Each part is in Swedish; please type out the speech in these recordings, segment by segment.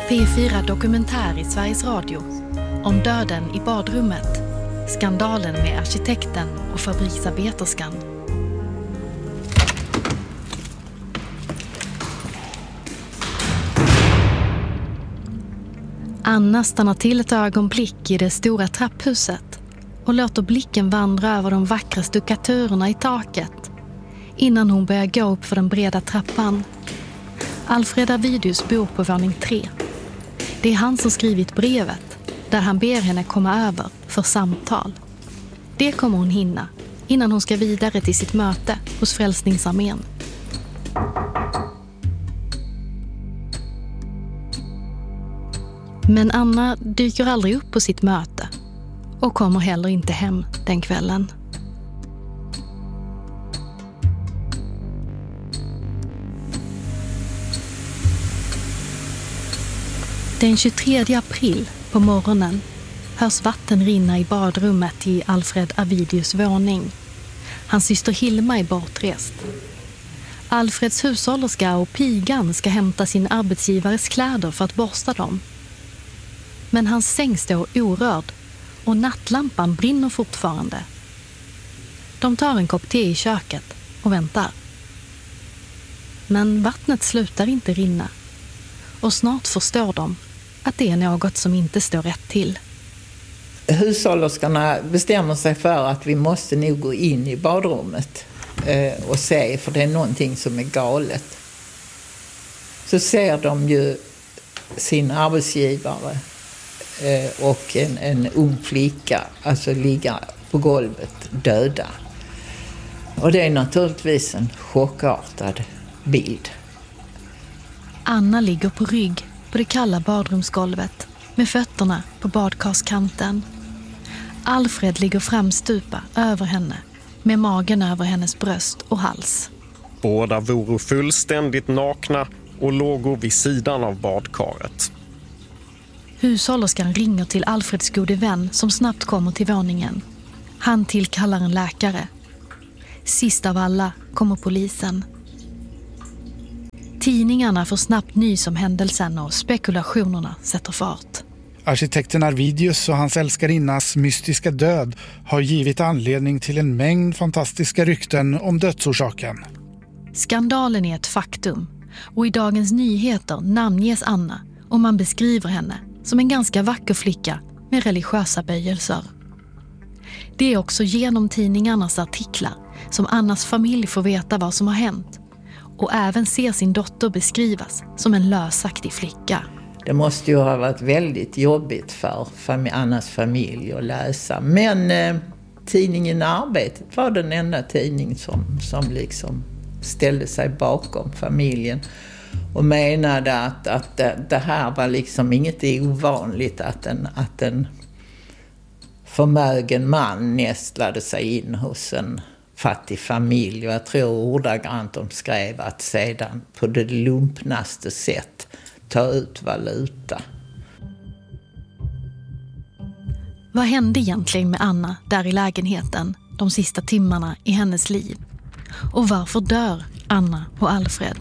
P4 Dokumentär i Sveriges Radio om döden i badrummet, skandalen med arkitekten och fabriksarbeterskan. Anna stannar till ett ögonblick i det stora trapphuset och låter blicken vandra över de vackra stuckaturerna i taket innan hon börjar gå upp för den breda trappan. Alfred Avidius bor på våning 3. Det är han som skrivit brevet där han ber henne komma över för samtal. Det kommer hon hinna innan hon ska vidare till sitt möte hos Frälsningsarmén. Men Anna dyker aldrig upp på sitt möte och kommer heller inte hem den kvällen. Den 23 april på morgonen hörs vatten rinna i badrummet i Alfred Avidius våning. Hans syster Hilma är bortrest. Alfreds hushållerska och pigan ska hämta sin arbetsgivares kläder för att borsta dem. Men hans säng står orörd och nattlampan brinner fortfarande. De tar en kopp te i köket och väntar. Men vattnet slutar inte rinna och snart förstår de att det är något som inte står rätt till. Hushållerskarna bestämmer sig för att vi måste nog gå in i badrummet och se, för det är någonting som är galet. Så ser de ju sin arbetsgivare och en ung flicka alltså ligga på golvet döda. Och det är naturligtvis en chockartad bild. Anna ligger på rygg på det kalla badrumsgolvet med fötterna på badkarskanten. Alfred ligger framstupa över henne med magen över hennes bröst och hals. Båda vore fullständigt nakna och låg vid sidan av badkaret. Hushållerskan ringer till Alfreds gode vän som snabbt kommer till våningen. Han tillkallar en läkare. Sist av alla kommer polisen. Tidningarna får snabbt nys om händelsen och spekulationerna sätter fart. Arkitekten Avidius och hans älskarinnas mystiska död har givit anledning till en mängd fantastiska rykten om dödsorsaken. Skandalen är ett faktum och i Dagens Nyheter namnges Anna och man beskriver henne som en ganska vacker flicka med religiösa böjelser. Det är också genom tidningarnas artiklar som Annas familj får veta vad som har hänt och även ser sin dotter beskrivas som en lösaktig flicka. Det måste ju ha varit väldigt jobbigt för Annas familj att läsa. Men tidningen Arbetet var den enda tidning som liksom ställde sig bakom familjen och menade att det här var liksom inget ovanligt att en förmögen man nästlade sig in hos en fattig familj. Och jag tror ordagrant de skrev att sedan på det lumpnaste sätt ta ut valuta. Vad hände egentligen med Anna där i lägenheten de sista timmarna i hennes liv? Och varför dör Anna och Alfred?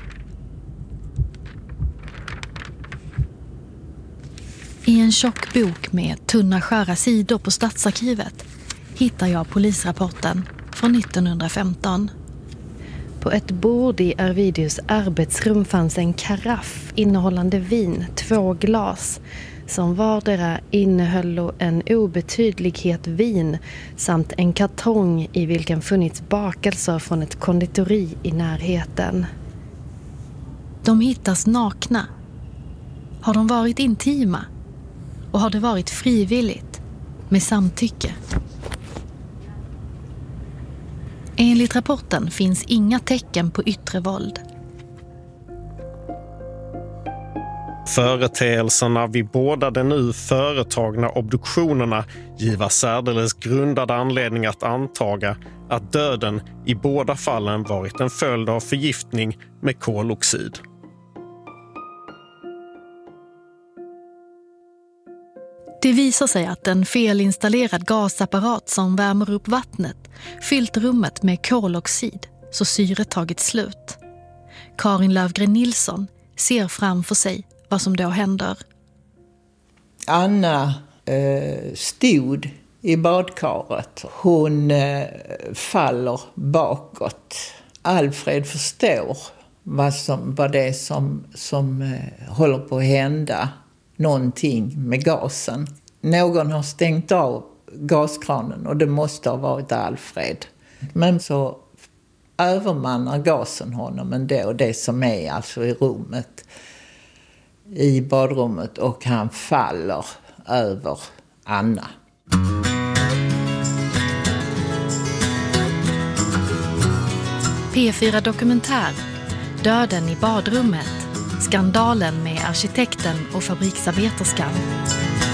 I en tjock bok med tunna skära sidor på Stadsarkivet hittar jag polisrapporten från 1915. På ett bord i Avidius arbetsrum fanns en karaff innehållande vin, 2 glas, som vardera innehöll en obetydlighet vin samt en kartong i vilken funnits bakelser från ett konditori i närheten. De hittas nakna. Har de varit intima? Och har det varit frivilligt, med samtycke? Enligt rapporten finns inga tecken på yttre våld. Företeelserna vid båda de nu företagna obduktionerna giva särdeles grundad anledning att antaga att döden i båda fallen varit en följd av förgiftning med koloxid. Det visar sig att en felinstallerad gasapparat som värmer upp vattnet fyllt rummet med koloxid så syret tagit slut. Karin Lövgren Nilsson ser framför sig vad som då händer. Anna stod i badkaret. Hon faller bakåt. Alfred förstår vad det som håller på att hända. Någonting med gasen. Någon har stängt av gaskranen och det måste ha varit Alfred. Men så övermannar gasen honom ändå, det som är alltså i rummet, i badrummet, och han faller över Anna. P4 Dokumentär, Döden i badrummet, skandalen med arkitekten och fabriksarbeterskan.